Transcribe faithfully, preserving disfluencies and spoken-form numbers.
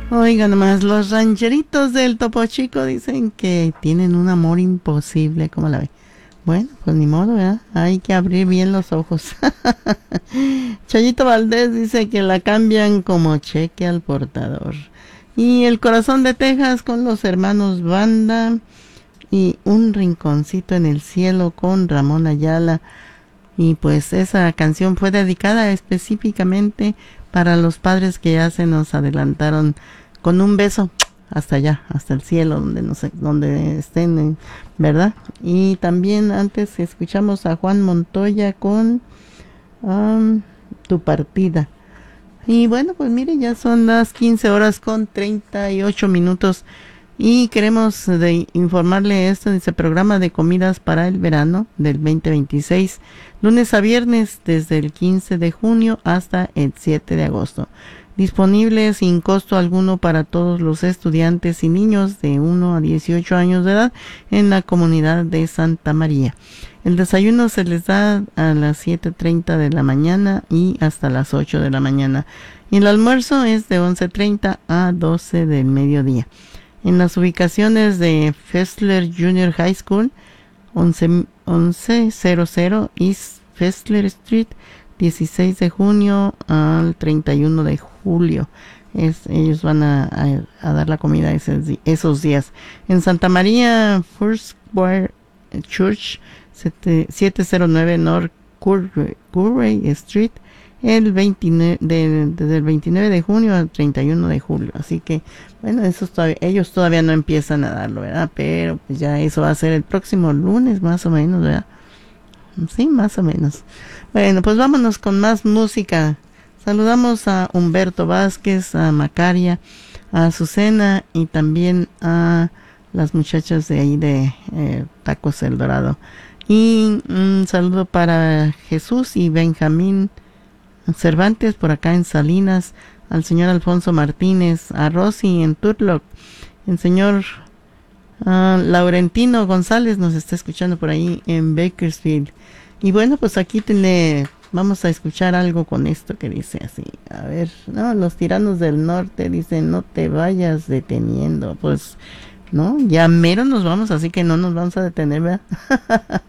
Oiga nomás, los rancheritos del Topo Chico dicen que tienen un amor imposible, ¿cómo la ve? Bueno, pues ni modo, ¿verdad? Hay que abrir bien los ojos. Chayito Valdés dice que la cambian como cheque al portador. Y El Corazón de Texas con los hermanos Banda y Un Rinconcito en el Cielo con Ramón Ayala. Y pues esa canción fue dedicada específicamente para los padres que ya se nos adelantaron con un beso hasta allá, hasta el cielo, donde no sé, donde estén, ¿verdad? Y también antes escuchamos a Juan Montoya con um, Tu Partida. Y bueno, pues mire, ya son las quince horas con treinta y ocho minutos y queremos de informarle esto, dice programa de comidas para el verano del veinte veintiséis, lunes a viernes desde el quince de junio hasta el siete de agosto. Disponible sin costo alguno para todos los estudiantes y niños de uno a dieciocho años de edad en la comunidad de Santa María. El desayuno se les da a las siete treinta de la mañana y hasta las ocho de la mañana. Y el almuerzo es de once treinta a doce del mediodía. En las ubicaciones de Fessler Junior High School, once cero East Fessler Street, dieciséis de junio al treinta y uno de julio. Es, ellos van a, a, a dar la comida esos, esos días. En Santa María, First Square Church, setecientos nueve North Curray Street, el veintinueve de, desde el veintinueve de junio al treinta y uno de julio. Así que, bueno, eso todavía, ellos todavía no empiezan a darlo, ¿verdad? Pero pues ya eso va a ser el próximo lunes, más o menos, ¿verdad? Sí, más o menos. Bueno, pues vámonos con más música. Saludamos a Humberto Vázquez, a Macaria, a Azucena y también a las muchachas de ahí de eh, Tacos El Dorado. Y un saludo para Jesús y Benjamín Cervantes por acá en Salinas, al señor Alfonso Martínez, a Rosy en Turlock, el señor uh, Laurentino González nos está escuchando por ahí en Bakersfield. Y bueno, pues aquí tiene, vamos a escuchar algo con esto que dice así, a ver, no, los tiranos del norte dicen no te vayas deteniendo, pues no, ya mero nos vamos, así que no nos vamos a detener, ¿verdad?